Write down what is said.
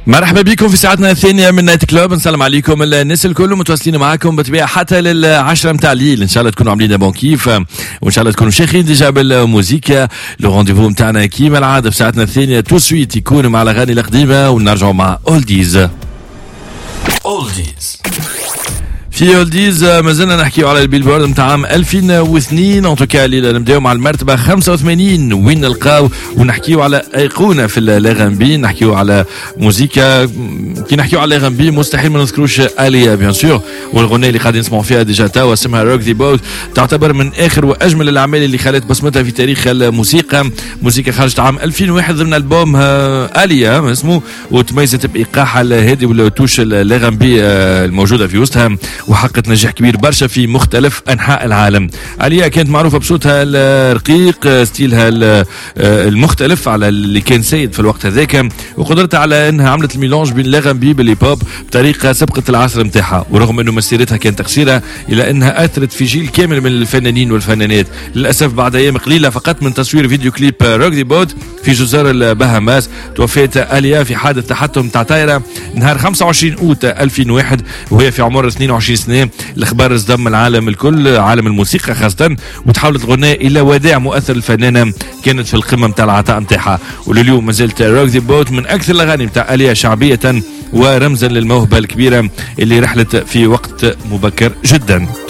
مرحبا بكم في ساعتنا الثانية من نايت كلوب. نسلم عليكم الناس الكل متواصلين معاكم بطبيعة حتى لل10 متاع الليل. ان شاء الله تكونوا عاملين بون كيف، وان شاء الله تكونوا شاخين ديجا بالموسيقى. لو رونديفو متاعنا كيما العادة في ساعتنا الثانية تو سويت يكون مع الاغاني القديمة ونرجعوا مع اولديز. في اولديز مازلنا نحكيو على البيلبورد نتاع عام 2002. ان توكا الليله نبداو مع المرتبه 85 وين نلقاو ونحكيو على ايقونه في الاغاني. نحكيو على موسيقى، كي نحكيو على الاغاني مستحيل ما نذكروش اليا بيان سور، والاغنيه اللي قاعدين نسمعوا فيها ديجا توا اسمها روك ذا بوت، تعتبر من اخر واجمل الاعمال اللي خلت بصمتها في تاريخ الموسيقى. موسيقى خرجت عام 2001 ضمن البوم اليا اسمه، وتميزت بايقاعها الهادي والتوش الاغاني الموجوده في وسطها، وحققت نجاح كبير برشا في مختلف انحاء العالم. عليا كانت معروفه بصوتها الرقيق، ستيلها المختلف على اللي كان سيد في الوقت هذاك، وقدرتها على انها عملت الميلونج بين الاغاني بالهيب هوب بطريقه سبقت العصر نتاعها. ورغم انه مسيرتها كانت قصيره الا انها اثرت في جيل كامل من الفنانين والفنانات. للاسف بعد ايام قليله فقط من تصوير فيديو كليب روك ذا بوت في جزر البهاماس توفيت اليا في حادث تحطم تاع طائره نهار 25 اوت 2001 وهي في عمر 22 سنه. الاخبار صدم العالم الكل، عالم الموسيقى خاصه، وتحولت الغناء الى وداع مؤثر. الفنانه كانت في القمه نتاع العطاء نتاعها، ولليوم ما زالت روك ذا بوت من اكثر الاغاني نتاع اليا شعبيه ورمزا للموهبه الكبيره اللي رحلت في وقت مبكر جدا.